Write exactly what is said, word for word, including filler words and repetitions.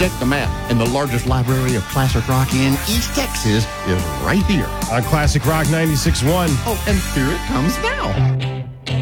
Check the map, and the largest library of classic rock in East Texas is right here On Classic Rock ninety-six point one. Oh, and here it comes now.